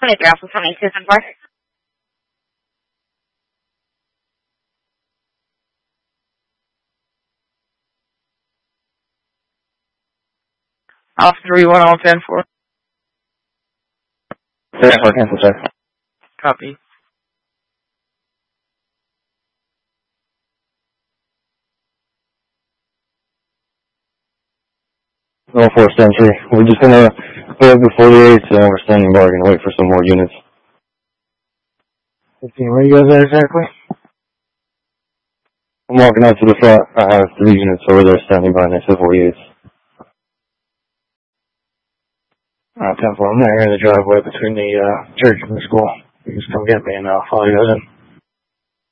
23 Alpha 22 and 4. Alpha 3-1 all 10-4. 10-4, cancel, sir. Copy. No 4 Century. We're just gonna go up to 48, we're standing by, we're gonna wait for some more units. 15, where you guys at exactly? I'm walking out to the front. I have 3 units over there standing by next to 48. Alright, 10-4, I'm not here in the driveway between the church and the school. You just come get me and I'll follow you guys in.